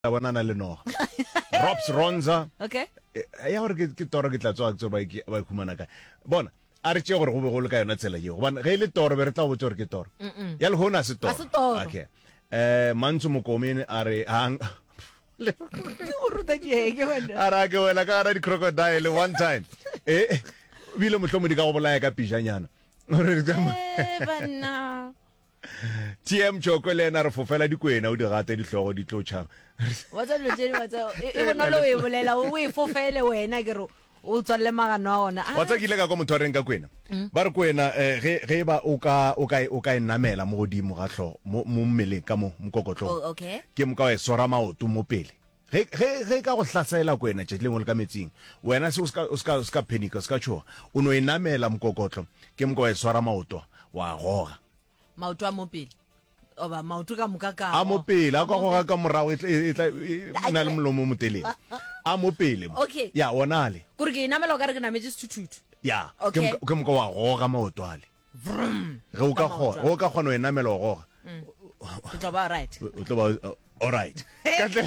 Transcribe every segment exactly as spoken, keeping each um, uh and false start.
Banana le no. Robs Ronza. Okay. Ya hore ke ke toro ke tla tswa tso ba ke ba khumana ka. Bona, a re tse gore go be go le ka yona tsela eo. Bona ge le toro be re tla botsa gore ke toro. Ya le hona se toro. Okay. Eh Mantso Mokomeni a re hang O ruta ke ke wena. Ara ke wela ka ra di crocodile one time. Eh bile motlomo di ka go bolaya ka pijanyana. Eh bana. T M Choko le ena re fofela dikwena o di rata di hlogo di tlotšha. Wa tsa lo tsene wa tsa e bona lo e bolela o e fofele wena ke ro o tswalle magano ona. Wa tsa kile ka go motho reng ka kwena. Ba re kwena ge ge ba o ka o ka o ka inamela mo godimo ga hlo mo mmeleng ka mo mokokotlo. Oh okay. Ke mo ka e sora maoto mo pele. Ge ge ge ka go hlasela kwena tše lengwe le ka metsing. Wena se o ska o ska o ska panic o ska tsho. O no inamela mokokotlo. Ke mo ka e sora maoto wa goga. Maoto a mo pele. Oba maoto ka muka ka. A mo pele a ka go ga ka morago e tla na le molomo mo tele. A mo pele. Okay. Ya onale. Kuri ke inamela ka re ke nametse sethuthuthu. Ya, ke ke mo ka wa goga maoto ale. Ge o ka go go ka gona ena melo goga. O tla ba right. O tla ba all right. Ka tle.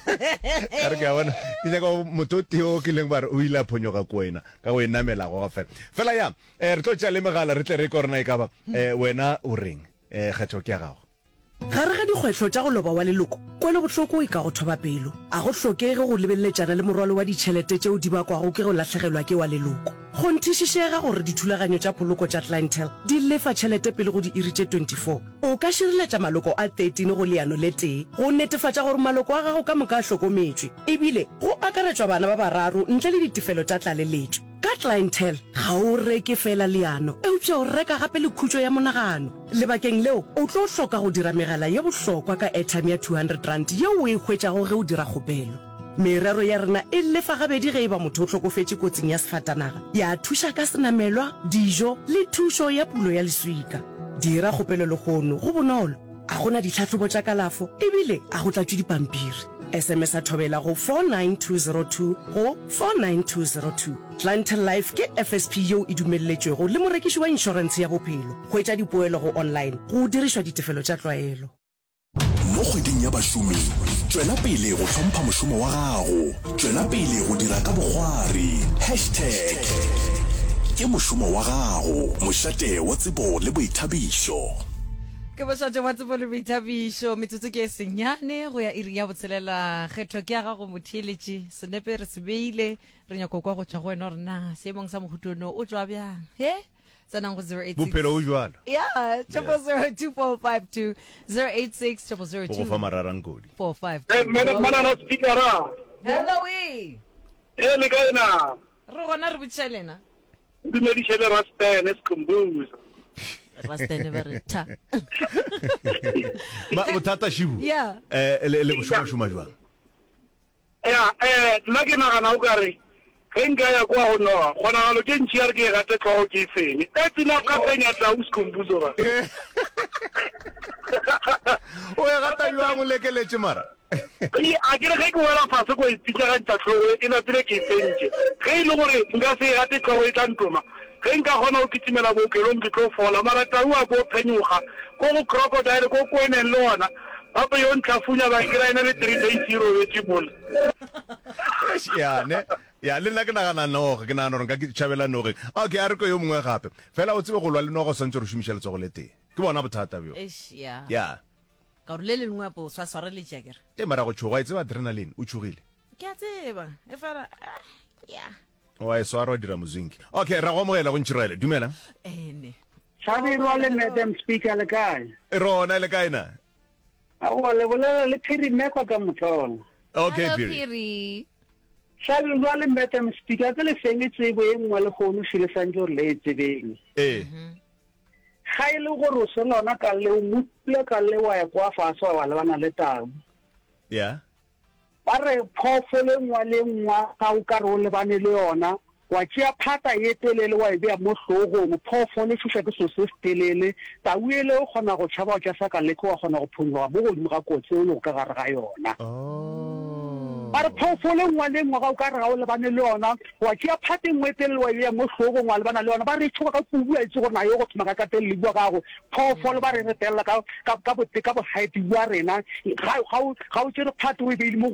Ka re ke bona ise go mototi o ke leng ba re o ile phonyo ka kwena ka go ena mela goga fela. Fela ya, eh re tlo tša le megala re tle re korona e ka ba eh wena o reng eh kgetho ke ya gago. Gare ga dikgwetlho tša go loba wa leloko kwele botlhoko e ka go thoba pelo a go hlokege go lebeletsana le morwalo wa ditšhelete tšeo di bakwago ke go latlhegelwa ke wa leloko go nthišišega gore dithulaganyo tša poloko tša clientele di lefa tšhelete pele go di iri tše twenty-four o ka šireletša maloko a thirteen go leano le tee go netefatša gore maloko a gago ka moka a hlokometšwe ebile go akaretšwa bana ba bararo ntle le ditefelo tša tlaleletšo ka clientele ga o reke fela leano eupša o reka gape le khutšo ya monagano lebakeng leo o tlo hloka go dira megala ye bohlokwa ka airtime ya two hundred rand yeo o e hwetšago ge o dira kgopelo merero ya rena e lefa gabedi ge e ba motho o hlokofetše kotsing ya sefatanaga ya thuša ka senamelwa dijo le thušo ya pulo ya leswika dira kgopelo legono go bonolo a gona ditlhatlhobo tša kalafo ebile a go tlatšwe dipampiri S M S a thobela go four nine two zero two go four nine two zero two. Clientele Life ke F S P yeo e dumelletšwego le morekiši wa inšorense ya bophelo go etša dipoelo go online go dirišwa ditefelo tša tlwaelo. Mo kgweding ya bašomi tšwela pele go hlompha mošomo wa gago tšwela pele go dira ka bogwari hashtag ke mošomo wa gago mošate wa tsebo le boithabišo. Ke bošate wa tsebo le boithabišo metsotso ke e senyane go ya iri ya botshelela kgetho ke ya gago motheeletše senepe re se beile re nyako kwa go tšwa go wena gore na seemong sa mohutono o tswa bjang he tsenang go zero eight six bophelo o jwalo ya triple zero two four five two zero eight six triple zero two go fa mararang kodi four five eh mana mana no speakera hello we eh le kaena re gona re botšhelena dumedishele Rasten Eskhumbuzo Rasten Verita ba bothata shibu yeah eh le le boshoma shoma jwang ya eh nna ke nagana o kare ge nka ya kwa go no gona galo ke ntši ya re ke gate tlhogo ke feng e tsena ka penya tla Eskhumbuzo ba o ya gata jwang o lekeletse mara e a ke re ge ke wela fase go ipitša ga tlhogo e na tsile ke fentše ge e le gore nka se gate tlhogo e tla ntoma ge nka gona o kitimela bookelong ke tlo fola mara tau a ko phenyoga ko go crocodile ko kweneng le ona gape yo ntlhafunya ba ke ra ena le three days zero wetse mola ya ne ya le nna ke nagana noge ke nagana gore nka ke tšhabela noge okay a re ko yo mongwe gape fela o tsebe go lwa le nogo santse re šomiša letsogo le teng ke bona bothata bjo ya ya ka gore le le lengwe po swa sware le jakere e mara go tšhoga e tseba adrenaline o tšhogile ke a tseba e fara ya wa e swara wa dira mozinki okay ra go amogela go ntšhirele dumela ene Sabirwa le madam speaker le kae e rona le kaena a go le bolela le phiri meko ka motlong okay Hello, piri Piri. Sabirwa le madam speaker ke le feng tsebo e nngwe le go no shile santse re le tsebeng eh ga ile go ro se lona ka le mutle ka le wa ya kwa faso wa le bana le tau ya ba re phofole ngwa le ngwa ka o ka ro le bane le yona wa tšea phata ye telele wa e bea mo hlogong phofole šuša ke so se telele tauele o kgona go tšhaba o tša sa ka leke wa kgona go phunyoga mo godimo ga kotsi o le go ka gare ga yona oh ba re phoofolo ngwa le ngwa ga o ka re ga o lebane le yona wa tšea phate nngwe telele wa ya mo hlogong wa lebana le yona ba re tshoga ka kubu a itse gore na yo go thoma ka katele le bua gago phoofolo ba re retelela ka ka ka bote ka bo height wa rena ga ga o tsere phate o e beile mo